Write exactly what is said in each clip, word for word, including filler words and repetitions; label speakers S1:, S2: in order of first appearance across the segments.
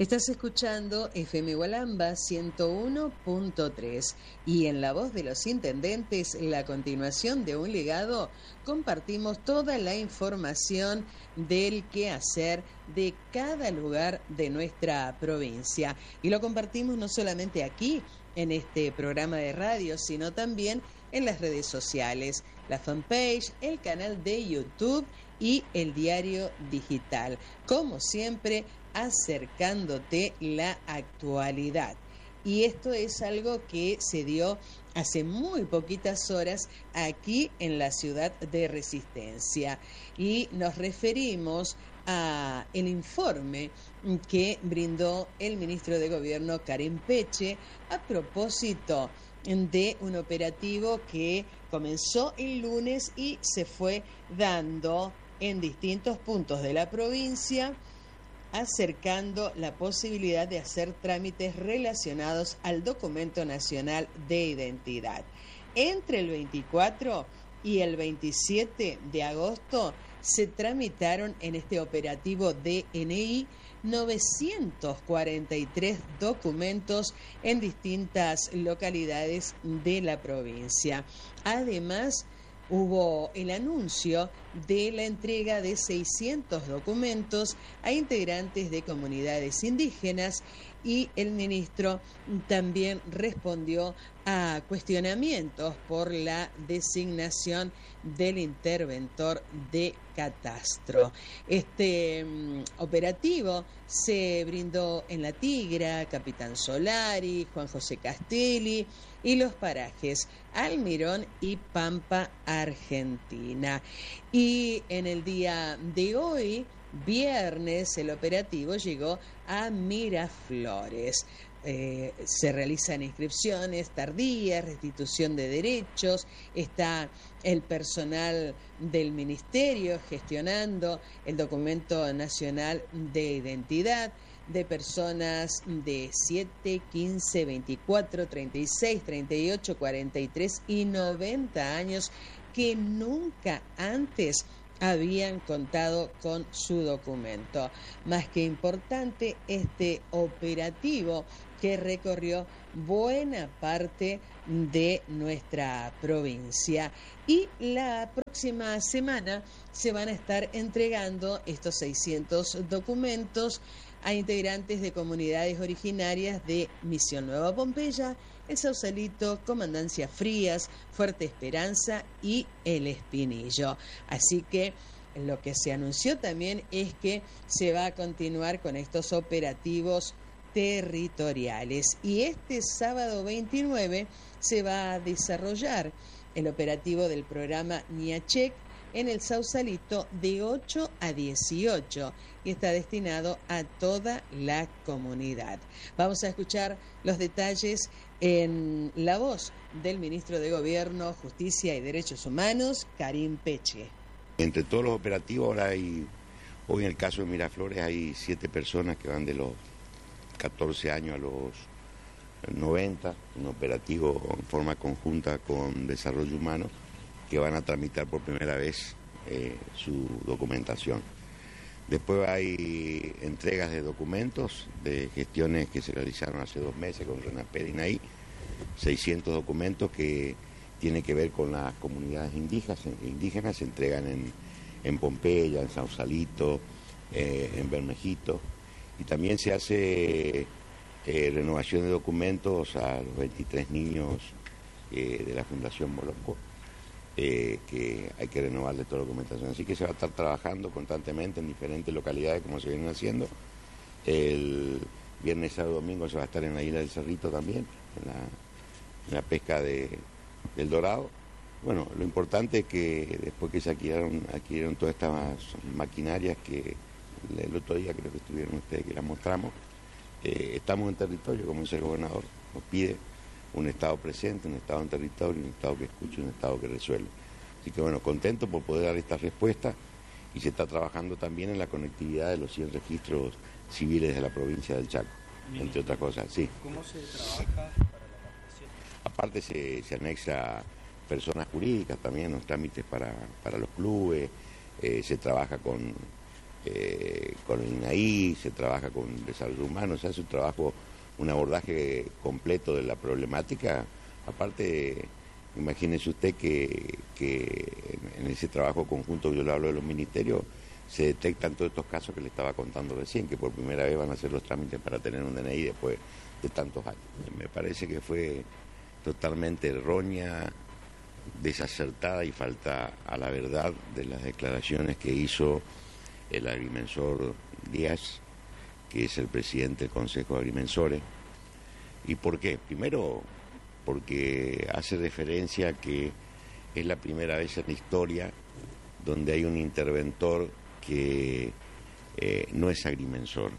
S1: Estás escuchando F M Gualamba ciento uno punto tres y en La Voz de los Intendentes, la continuación de un legado, compartimos toda la información del quehacer de cada lugar de nuestra provincia. Y lo compartimos no solamente aquí, en este programa de radio, sino también en las redes sociales, la fanpage, el canal de YouTube y el diario digital. Como siempre, acercándote la actualidad. Y esto es algo que se dio hace muy poquitas horas aquí en la ciudad de Resistencia. Y nos referimos a el informe que brindó el ministro de Gobierno, Karim Peche, a propósito de un operativo que comenzó el lunes y se fue dando en distintos puntos de la provincia, acercando la posibilidad de hacer trámites relacionados al documento nacional de identidad. Entre el veinticuatro y el veintisiete de agosto se tramitaron en este operativo D N I novecientos cuarenta y tres documentos en distintas localidades de la provincia. Además, hubo el anuncio de la entrega de seiscientos documentos a integrantes de comunidades indígenas y el ministro también respondió a cuestionamientos por la designación del interventor de catastro. Este um, operativo se brindó en La Tigra, Capitán Solari, Juan José Castelli y los parajes Almirón y Pampa, Argentina. Y en el día de hoy, viernes, el operativo llegó a Miraflores. Eh, se realizan inscripciones tardías, restitución de derechos, está el personal del ministerio gestionando el documento nacional de identidad de personas de siete, quince, veinticuatro, treinta y seis, treinta y ocho, cuarenta y tres y noventa años que nunca antes habían contado con su documento. Más que importante, este operativo que recorrió buena parte de nuestra provincia. Y la próxima semana se van a estar entregando estos seiscientos documentos a integrantes de comunidades originarias de Misión Nueva Pompeya, El Sausalito, Comandancia Frías, Fuerte Esperanza y El Espinillo. Así que lo que se anunció también es que se va a continuar con estos operativos territoriales. Y este sábado veintinueve se va a desarrollar el operativo del programa Niachec en el Sausalito de ocho a dieciocho y está destinado a toda la comunidad. Vamos a escuchar los detalles en la voz del ministro de Gobierno, Justicia y Derechos Humanos, Karim Peche.
S2: Entre todos los operativos, ahora hay, hoy en el caso de Miraflores hay siete personas que van de los catorce años a los noventa, un operativo en forma conjunta con Desarrollo Humano, que van a tramitar por primera vez eh, su documentación. Después hay entregas de documentos de gestiones que se realizaron hace dos meses con Renaper y Naí, seiscientos documentos que tienen que ver con las comunidades indígenas, indígenas se entregan en, en Pompeya, en Sausalito, eh, en Bermejito, y también se hace eh, renovación de documentos a los veintitrés niños eh, de la Fundación Molosco. Eh, que hay que renovarle toda la documentación. Así que se va a estar trabajando constantemente en diferentes localidades como se vienen haciendo. El viernes, sábado, domingo se va a estar en la isla del Cerrito también, en la, en la pesca de, del dorado. Bueno, lo importante es que después que se adquirieron, adquirieron todas estas maquinarias que el otro día creo que estuvieron ustedes, que las mostramos, eh, estamos en territorio, como dice el gobernador, nos pide un Estado presente, un Estado en territorio, un Estado que escuche, un Estado que resuelve. Así que bueno, contento por poder dar esta respuesta y se está trabajando también en la conectividad de los cien registros civiles de la provincia del Chaco, bien, entre otras cosas, sí.
S3: ¿Cómo se trabaja para la captación?
S2: Aparte se, se anexa personas jurídicas también, los trámites para, para los clubes, eh, se trabaja con, eh, con el I N A I, se trabaja con desarrollo humano, se hace un trabajo, un abordaje completo de la problemática. Aparte, imagínese usted que, que en ese trabajo conjunto que yo le hablo de los ministerios, se detectan todos estos casos que le estaba contando recién, que por primera vez van a hacer los trámites para tener un D N I después de tantos años. Me parece que fue totalmente errónea, desacertada y falta a la verdad de las declaraciones que hizo el agrimensor Díaz, que es el presidente del Consejo de Agrimensores. ¿Y por qué? Primero, porque hace referencia a que es la primera vez en la historia donde hay un interventor que eh, no es agrimensor.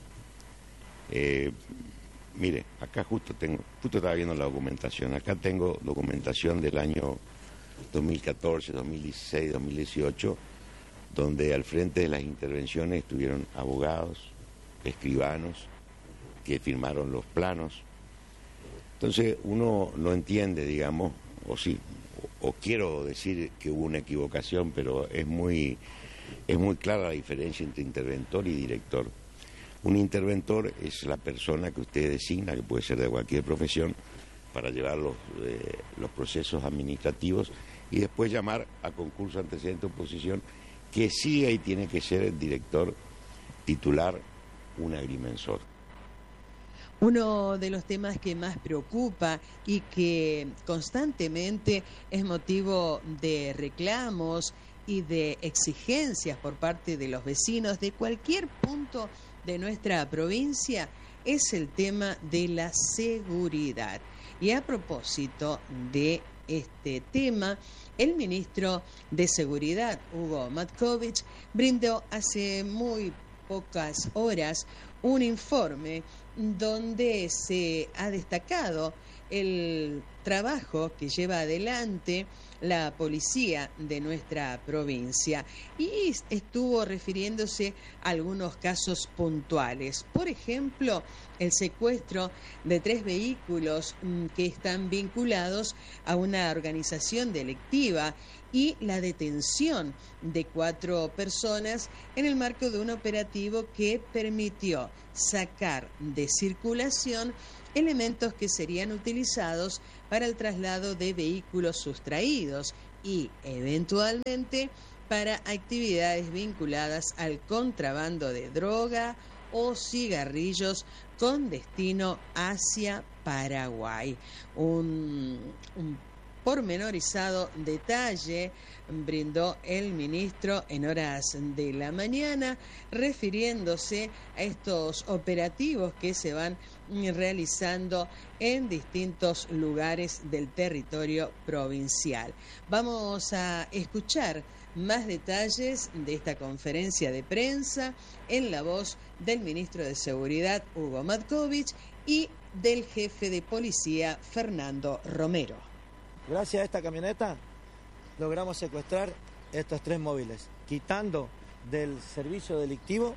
S2: Eh, mire, acá justo tengo, justo estaba viendo la documentación, acá tengo documentación del año dos mil catorce, dos mil dieciséis, dos mil dieciocho, donde al frente de las intervenciones estuvieron abogados, escribanos, que firmaron los planos. Entonces uno no entiende, digamos, o sí, o, o quiero decir que hubo una equivocación, pero es muy, es muy clara la diferencia entre interventor y director. Un interventor es la persona que usted designa, que puede ser de cualquier profesión, para llevar los, eh, los procesos administrativos y después llamar a concurso, antecedente, oposición, que sí ahí tiene que ser el director titular, un agrimensor.
S1: Uno de los temas que más preocupa y que constantemente es motivo de reclamos y de exigencias por parte de los vecinos de cualquier punto de nuestra provincia es el tema de la seguridad. Y a propósito de este tema, el ministro de Seguridad, Hugo Matkovich, brindó hace muy pocas horas un informe donde se ha destacado el trabajo que lleva adelante la policía de nuestra provincia y estuvo refiriéndose a algunos casos puntuales. Por ejemplo, el secuestro de tres vehículos que están vinculados a una organización delictiva y la detención de cuatro personas en el marco de un operativo que permitió sacar de circulación elementos que serían utilizados para el traslado de vehículos sustraídos y, eventualmente, para actividades vinculadas al contrabando de droga o cigarrillos con destino hacia Paraguay. Un, un pormenorizado detalle brindó el ministro en horas de la mañana, refiriéndose a estos operativos que se van realizando en distintos lugares del territorio provincial. Vamos a escuchar más detalles de esta conferencia de prensa en la voz del ministro de Seguridad, Hugo Matkovich, y del jefe de policía, Fernando Romero.
S4: Gracias a esta camioneta logramos secuestrar estos tres móviles, quitando del servicio delictivo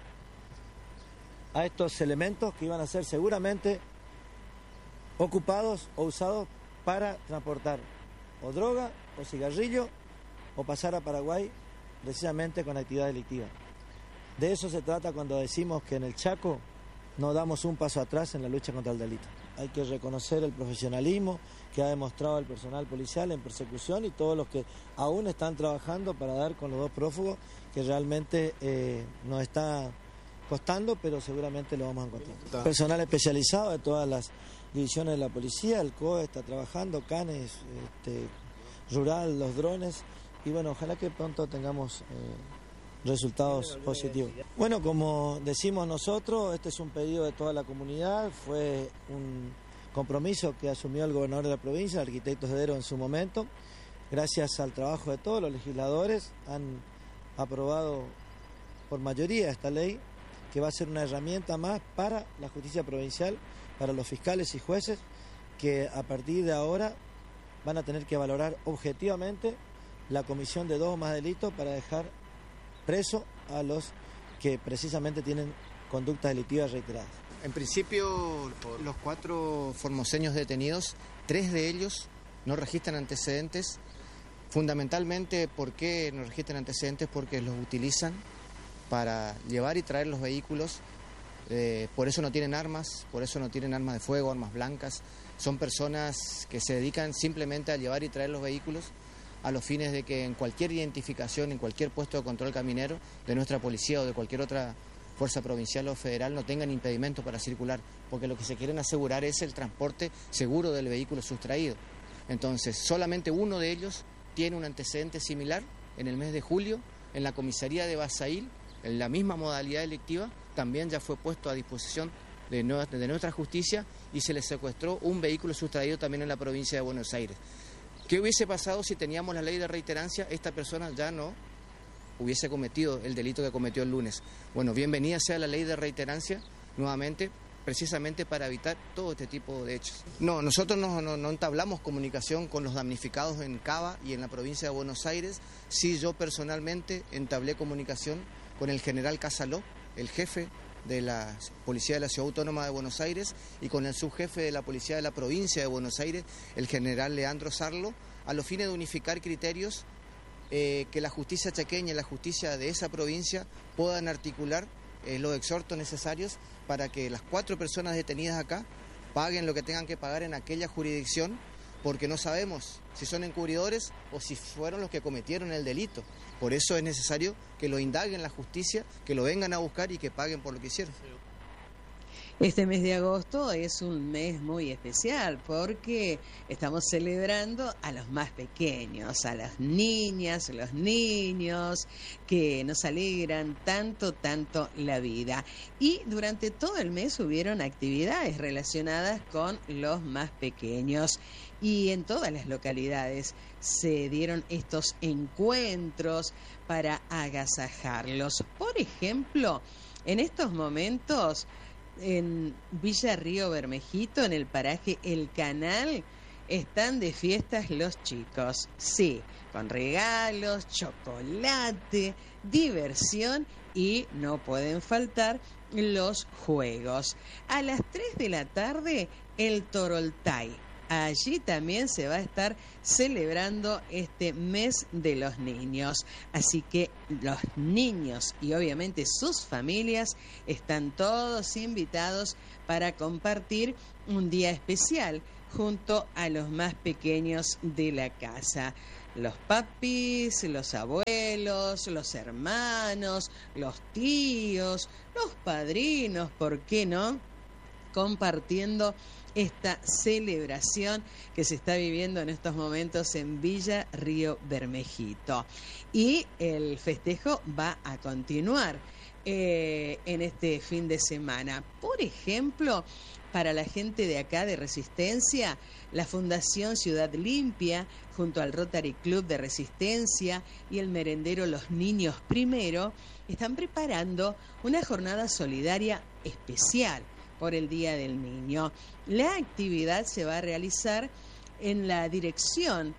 S4: a estos elementos que iban a ser seguramente ocupados o usados para transportar o droga o cigarrillo o pasar a Paraguay precisamente con actividad delictiva. De eso se trata cuando decimos que en el Chaco no damos un paso atrás en la lucha contra el delito. Hay que reconocer el profesionalismo que ha demostrado el personal policial en persecución y todos los que aún están trabajando para dar con los dos prófugos, que realmente eh, nos está costando, pero seguramente lo vamos a encontrar. Personal especializado de todas las divisiones de la policía, el C O E está trabajando, Canes, este, Rural, los drones, y bueno, ojalá que pronto tengamos eh, resultados positivos. Bueno, como decimos nosotros, este es un pedido de toda la comunidad, fue un compromiso que asumió el gobernador de la provincia, el arquitecto Hedero en su momento. Gracias al trabajo de todos los legisladores han aprobado por mayoría esta ley, que va a ser una herramienta más para la justicia provincial, para los fiscales y jueces, que a partir de ahora van a tener que valorar objetivamente la comisión de dos o más delitos para dejar preso a los que precisamente tienen conductas delictivas reiteradas.
S5: En principio, los cuatro formoseños detenidos, tres de ellos no registran antecedentes. Fundamentalmente, ¿por qué no registran antecedentes? Porque los utilizan para llevar y traer los vehículos. Eh, por eso no tienen armas, por eso no tienen armas de fuego, armas blancas. Son personas que se dedican simplemente a llevar y traer los vehículos a los fines de que en cualquier identificación, en cualquier puesto de control caminero de nuestra policía o de cualquier otra fuerza provincial o federal no tengan impedimento para circular, porque lo que se quieren asegurar es el transporte seguro del vehículo sustraído. Entonces, solamente uno de ellos tiene un antecedente similar en el mes de julio en la comisaría de Basail, en la misma modalidad delictiva, también ya fue puesto a disposición de, no, de nuestra justicia y se le secuestró un vehículo sustraído también en la provincia de Buenos Aires. ¿Qué hubiese pasado si teníamos la ley de reiterancia? Esta persona ya no hubiese cometido el delito que cometió el lunes. Bueno, bienvenida sea la ley de reiterancia nuevamente, precisamente para evitar todo este tipo de hechos. No, nosotros no, no, no entablamos comunicación con los damnificados en Cava y en la provincia de Buenos Aires. Sí, yo personalmente entablé comunicación con el general Casaló, el jefe de la Policía de la Ciudad Autónoma de Buenos Aires, y con el subjefe de la Policía de la Provincia de Buenos Aires, el general Leandro Sarlo, a los fines de unificar criterios eh, que la justicia chaqueña y la justicia de esa provincia puedan articular eh, los exhortos necesarios para que las cuatro personas detenidas acá paguen lo que tengan que pagar en aquella jurisdicción, porque no sabemos si son encubridores o si fueron los que cometieron el delito. Por eso es necesario que lo indaguen la justicia, que lo vengan a buscar y que paguen por lo que hicieron.
S1: Este mes de agosto es un mes muy especial porque estamos celebrando a los más pequeños, a las niñas, los niños que nos alegran tanto, tanto la vida. Y durante todo el mes hubieron actividades relacionadas con los más pequeños y en todas las localidades se dieron estos encuentros para agasajarlos. Por ejemplo, en estos momentos en Villa Río Bermejito, en el paraje El Canal, están de fiestas los chicos. Sí, con regalos, chocolate, diversión y no pueden faltar los juegos. A las tres de la tarde, el Toroltay. Allí también se va a estar celebrando este mes de los niños. Así que los niños y obviamente sus familias están todos invitados para compartir un día especial junto a los más pequeños de la casa. Los papis, los abuelos, los hermanos, los tíos, los padrinos, ¿por qué no? Compartiendo esta celebración que se está viviendo en estos momentos en Villa Río Bermejito. Y el festejo va a continuar eh, en este fin de semana. Por ejemplo, para la gente de acá de Resistencia, la Fundación Ciudad Limpia, junto al Rotary Club de Resistencia y el merendero Los Niños Primero, están preparando una jornada solidaria especial por el Día del Niño. La actividad se va a realizar en la dirección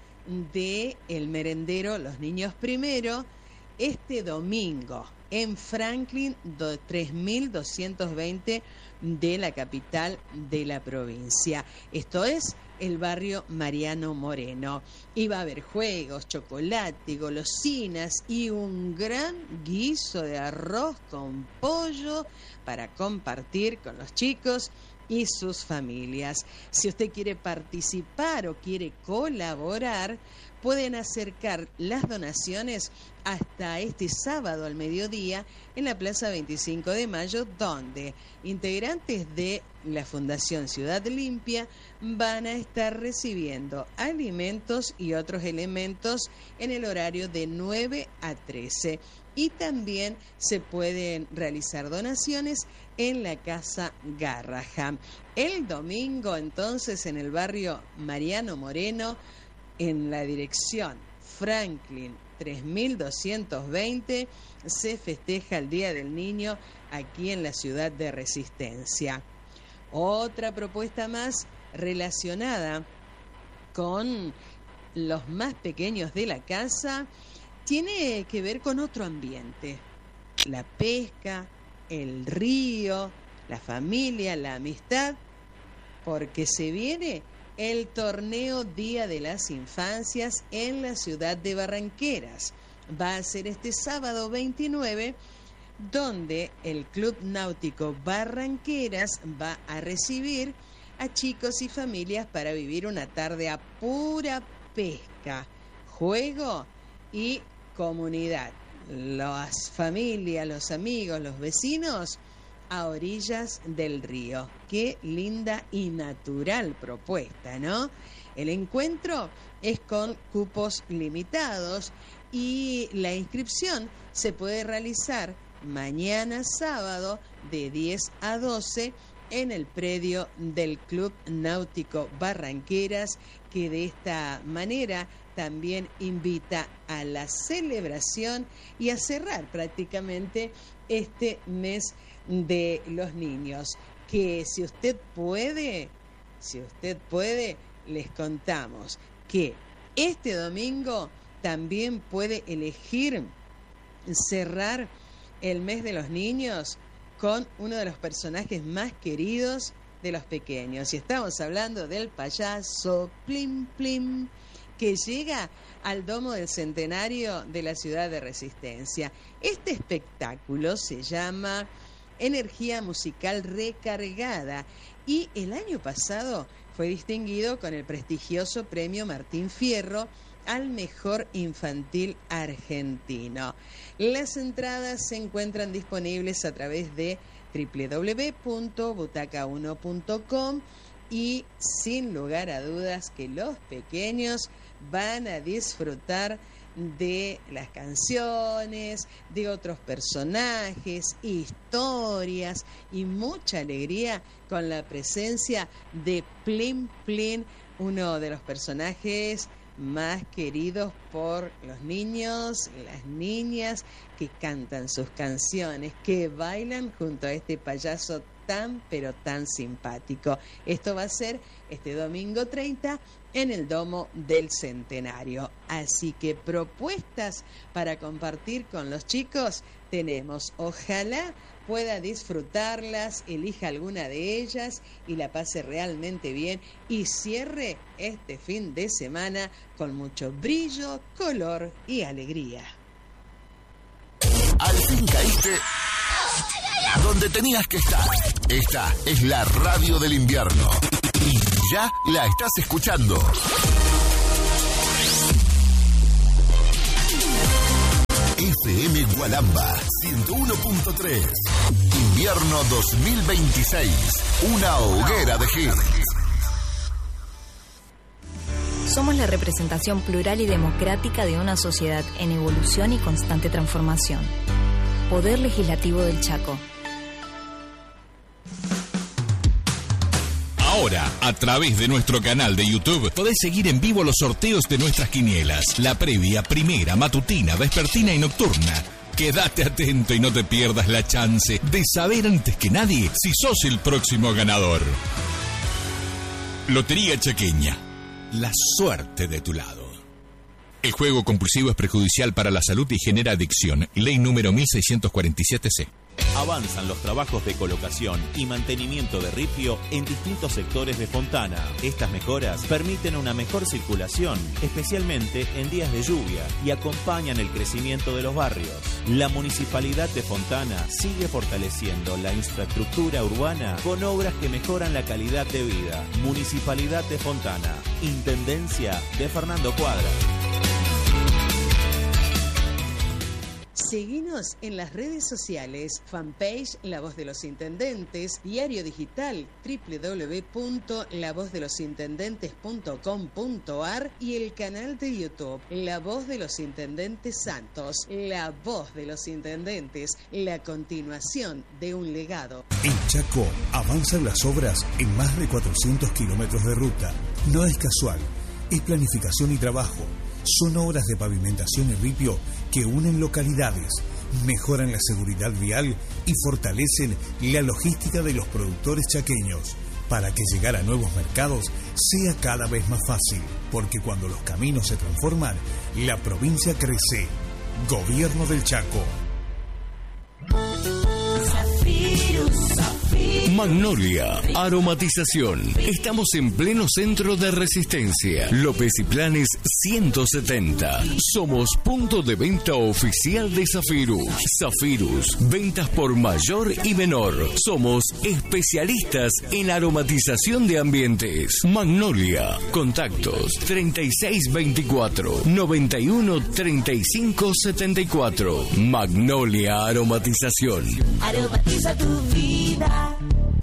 S1: de el merendero Los Niños Primero este domingo en Franklin tres mil doscientos veinte de la capital de la provincia. Esto es el barrio Mariano Moreno. Y va a haber juegos, chocolate, golosinas y un gran guiso de arroz con pollo para compartir con los chicos y sus familias. Si usted quiere participar o quiere colaborar, pueden acercar las donaciones hasta este sábado al mediodía en la Plaza veinticinco de Mayo, donde integrantes de la Fundación Ciudad Limpia van a estar recibiendo alimentos y otros elementos en el horario de nueve a trece. Y también se pueden realizar donaciones en la Casa Garrahan. El domingo, entonces, en el barrio Mariano Moreno, en la dirección Franklin tres mil doscientos veinte, se festeja el Día del Niño aquí en la ciudad de Resistencia. Otra propuesta más relacionada con los más pequeños de la casa tiene que ver con otro ambiente. La pesca, el río, la familia, la amistad, porque se viene el torneo Día de las Infancias en la ciudad de Barranqueras. Va a ser este sábado veintinueve donde el Club Náutico Barranqueras va a recibir a chicos y familias para vivir una tarde a pura pesca, juego y comunidad. Las familias, los amigos, los vecinos a orillas del río. Qué linda y natural propuesta, ¿no? El encuentro es con cupos limitados y la inscripción se puede realizar mañana sábado de diez a doce en el predio del Club Náutico Barranqueras, que de esta manera también invita a la celebración y a cerrar prácticamente este mes de los niños, que si usted puede, si usted puede, les contamos que este domingo también puede elegir cerrar el mes de los niños con uno de los personajes más queridos de los pequeños. Y estamos hablando del payaso Plim Plim, que llega al Domo del Centenario de la Ciudad de Resistencia. Este espectáculo se llama Energía Musical Recargada y el año pasado fue distinguido con el prestigioso premio Martín Fierro al mejor infantil argentino. Las entradas se encuentran disponibles a través de doble u doble u doble u punto butaca uno punto com y sin lugar a dudas que los pequeños van a disfrutar de las canciones, de otros personajes, historias y mucha alegría con la presencia de Plim Plim, uno de los personajes más queridos por los niños, las niñas que cantan sus canciones, que bailan junto a este payaso tan pero tan simpático. Esto va a ser este domingo treinta en el Domo del Centenario. Así que propuestas para compartir con los chicos tenemos. Ojalá pueda disfrutarlas, elija alguna de ellas y la pase realmente bien y cierre este fin de semana con mucho brillo, color y alegría.
S6: Al fin caíste donde tenías que estar. Esta es la radio del invierno y ya la estás escuchando. F M Gualamba ciento uno punto tres. Invierno dos mil veintiséis. Una hoguera de hits.
S7: Somos la representación plural y democrática de una sociedad en evolución y constante transformación. Poder Legislativo del Chaco.
S8: Ahora, a través de nuestro canal de YouTube, podés seguir en vivo los sorteos de nuestras quinielas. La previa, primera, matutina, vespertina y nocturna. Quédate atento y no te pierdas la chance de saber antes que nadie si sos el próximo ganador. Lotería Chaqueña. La suerte de tu lado. El juego compulsivo es perjudicial para la salud y genera adicción. Ley número mil seiscientos cuarenta y siete C.
S9: Avanzan los trabajos de colocación y mantenimiento de ripio en distintos sectores de Fontana. Estas mejoras permiten una mejor circulación, especialmente en días de lluvia, y acompañan el crecimiento de los barrios. La Municipalidad de Fontana sigue fortaleciendo la infraestructura urbana con obras que mejoran la calidad de vida. Municipalidad de Fontana, Intendencia de Fernando Cuadra.
S1: Seguinos en las redes sociales, fanpage La Voz de los Intendentes, diario digital doble u doble u doble u punto la voz de los intendentes punto com punto a r y el canal de YouTube La Voz de los Intendentes Santos. La Voz de los Intendentes, la continuación de un legado.
S10: En Chaco avanzan las obras en más de cuatrocientos kilómetros de ruta. No es casual, es planificación y trabajo. Son obras de pavimentación y ripio que unen localidades, mejoran la seguridad vial y fortalecen la logística de los productores chaqueños para que llegar a nuevos mercados sea cada vez más fácil, porque cuando los caminos se transforman, la provincia crece. Gobierno del Chaco.
S11: Zafiro, Zafiro. Magnolia Aromatización. Estamos en pleno centro de Resistencia. López y Planes ciento setenta. Somos punto de venta oficial de Zafirus. Zafirus, ventas por mayor y menor. Somos especialistas en aromatización de ambientes. Magnolia. Contactos treinta y seis veinticuatro, noventa y uno treinta y cinco setenta y cuatro. Magnolia Aromatización.
S12: Aromatiza tu vida.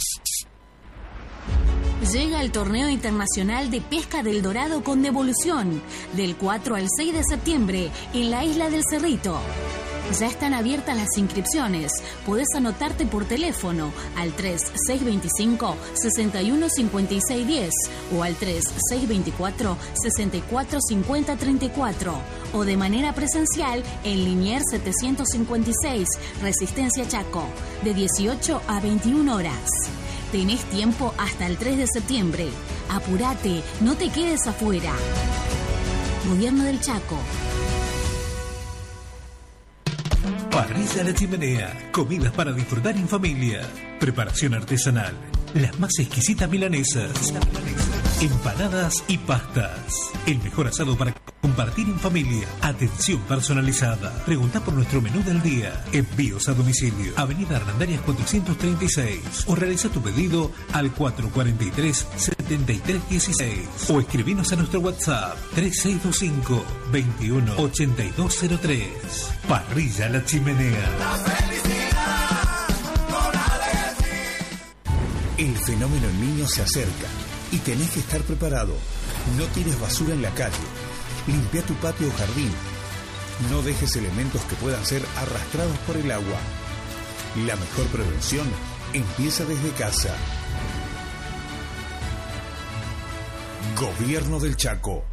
S13: Llega el Torneo Internacional de Pesca del Dorado con devolución del cuatro al seis de septiembre en la isla del Cerrito. Ya están abiertas las inscripciones. Podés anotarte por teléfono al tres seis veinticinco, sesenta y uno cincuenta y seis diez o al tres seis veinticuatro, sesenta y cuatro cincuenta treinta y cuatro o de manera presencial en Liniers setecientos cincuenta y seis, Resistencia Chaco, de dieciocho a veintiuna horas. Tenés tiempo hasta el tres de septiembre. Apurate, no te quedes afuera. Gobierno del Chaco.
S14: Parrilla La Chimenea. Comidas para disfrutar en familia. Preparación artesanal. Las más exquisitas milanesas. Empanadas y pastas. El mejor asado para compartir en familia. Atención personalizada. Pregunta por nuestro menú del día. Envíos a domicilio. Avenida Arandarias cuatrocientos treinta y seis. O realiza tu pedido al cuatro cuatro tres, setenta y tres dieciséis. O escribinos a nuestro WhatsApp tres seis dos cinco, veintiuno ochenta y dos cero tres. Parrilla La Chimenea.
S10: El fenómeno El Niño se acerca y tenés que estar preparado. No tires basura en la calle. Limpia tu patio o jardín. No dejes elementos que puedan ser arrastrados por el agua. La mejor prevención empieza desde casa. Gobierno del Chaco.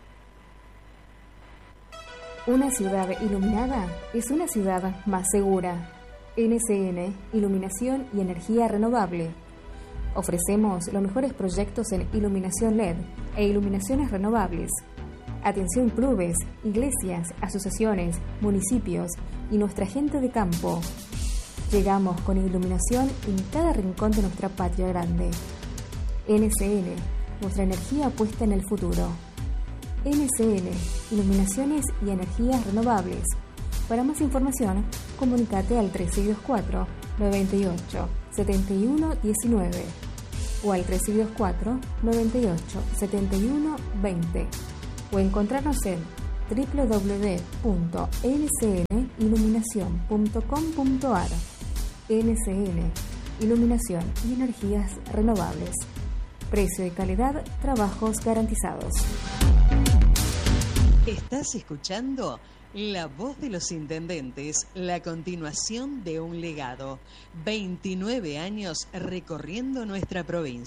S15: Una ciudad iluminada es una ciudad más segura. N S N, Iluminación y Energía Renovable. Ofrecemos los mejores proyectos en iluminación L E D e iluminaciones renovables. Atención clubes, iglesias, asociaciones, municipios y nuestra gente de campo. Llegamos con iluminación en cada rincón de nuestra patria grande. N S N, nuestra energía puesta en el futuro. N S N, Iluminaciones y Energías Renovables. Para más información, comunícate al tres seis dos cuatro, noventa y ocho, setenta y uno diecinueve o al tres seis dos cuatro, noventa y ocho, setenta y uno veinte o encontrarnos en doble u doble u doble u punto n s n iluminación punto com punto a r. N S N, Iluminación y Energías Renovables. Precio y calidad, trabajos garantizados.
S1: Estás escuchando La Voz de los Intendentes, la continuación de un legado. veintinueve años recorriendo nuestra provincia.